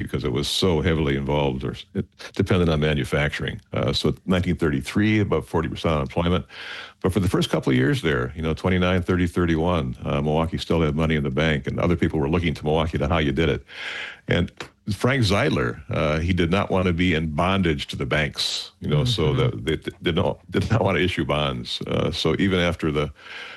because it was so heavily involved or dependent on manufacturing. So 1933, about 40% unemployment. But for the first couple of years there, 29, 30, 31, Milwaukee still had money in the bank, and other people were looking to Milwaukee to how you did it. And Frank Zeidler, he did not want to be in bondage to the banks, so that they did not want to issue bonds. So even after the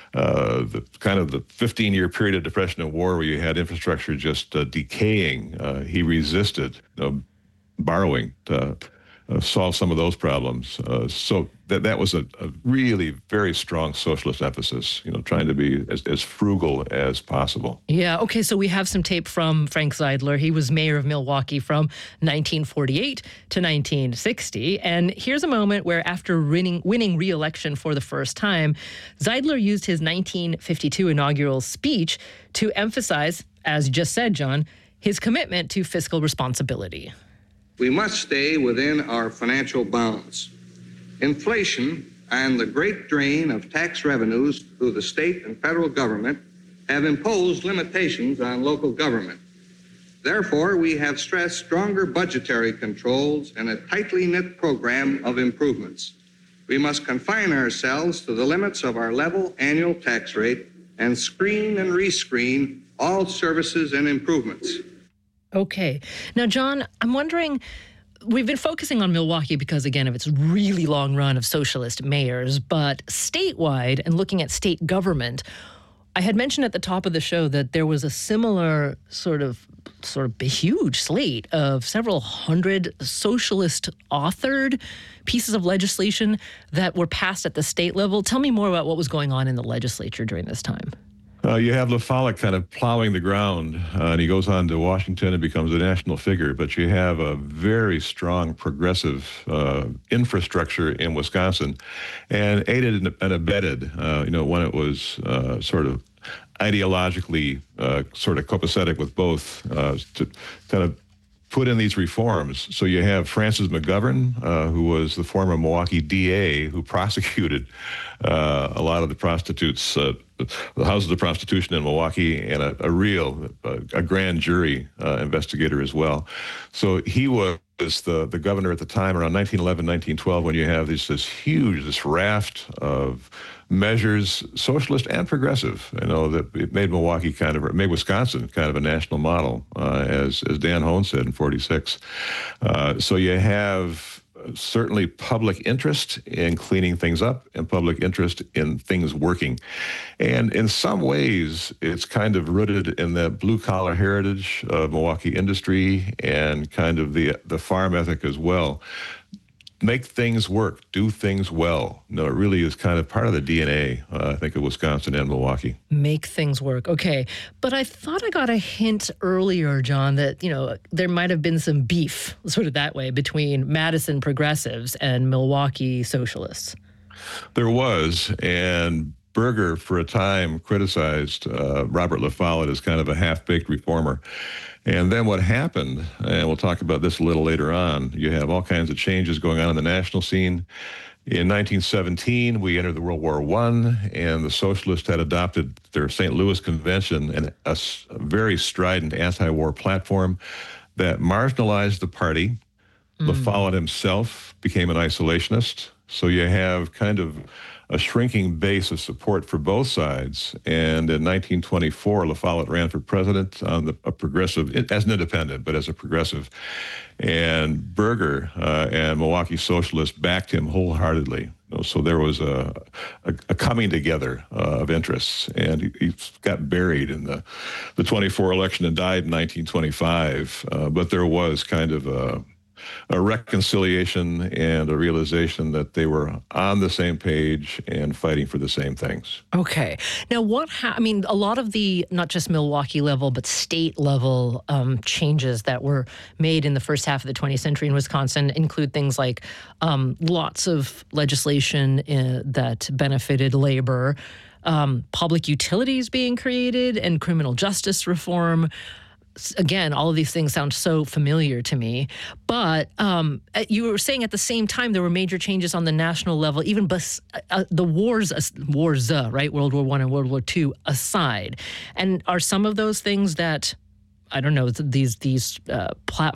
kind of the 15-year period of Depression and War where you had infrastructure just decaying, he resisted borrowing to solve some of those problems. So that was a really very strong socialist emphasis, trying to be as frugal as possible. Yeah, okay, so we have some tape from Frank Zeidler. He was mayor of Milwaukee from 1948 to 1960. And here's a moment where after winning re-election for the first time, Zeidler used his 1952 inaugural speech to emphasize, as you just said, John, his commitment to fiscal responsibility. We must stay within our financial bounds. Inflation and the great drain of tax revenues through the state and federal government have imposed limitations on local government. Therefore, we have stressed stronger budgetary controls and a tightly knit program of improvements. We must confine ourselves to the limits of our level annual tax rate and screen and rescreen all services and improvements. Okay. Now, John, I'm wondering, we've been focusing on Milwaukee because, again, of its really long run of socialist mayors, but statewide and looking at state government, I had mentioned at the top of the show that there was a similar sort of huge slate of several hundred socialist authored pieces of legislation that were passed at the state level. Tell me more about what was going on in the legislature during this time. You have La Follette kind of plowing the ground, and he goes on to Washington and becomes a national figure. But you have a very strong progressive infrastructure in Wisconsin, and aided and abetted, when it was sort of ideologically sort of copacetic with both to kind of put in these reforms. So you have Francis McGovern, who was the former Milwaukee DA, who prosecuted a lot of the prostitutes, the houses of prostitution in Milwaukee, and a grand jury investigator as well. So he was the governor at the time around 1911, 1912, when you have this raft of measures, socialist and progressive, that it made made Wisconsin kind of a national model, as Dan Hoan said in 46. So you have certainly public interest in cleaning things up and public interest in things working. And in some ways, it's kind of rooted in that blue-collar heritage of Milwaukee industry and kind of the farm ethic as well. Make things work, do things well. No, it really is kind of part of the DNA, I think, of Wisconsin and Milwaukee. Make things work. Okay. But I thought I got a hint earlier, John, that, there might have been some beef, sort of that way, between Madison progressives and Milwaukee socialists. There was, and Berger, for a time, criticized Robert La Follette as kind of a half-baked reformer. And then what happened, and we'll talk about this a little later on, you have all kinds of changes going on in the national scene. In 1917, we entered the World War I, and the socialists had adopted their St. Louis Convention and a very strident anti-war platform that marginalized the party. La Follette himself became an isolationist. So you have kind of a shrinking base of support for both sides. And in 1924, La Follette ran for president on a progressive, as an independent, but as a progressive. And Berger and Milwaukee socialists backed him wholeheartedly. So there was a coming together of interests. And he got buried in the 24 election and died in 1925. But there was kind of a reconciliation and a realization that they were on the same page and fighting for the same things. Okay. Now, a lot of the, not just Milwaukee level, but state level changes that were made in the first half of the 20th century in Wisconsin include things like lots of legislation that benefited labor, public utilities being created, and criminal justice reform. Again, all of these things sound so familiar to me. But you were saying at the same time there were major changes on the national level, even the wars, right? World War I and World War II aside. And are some of those things that, I don't know, these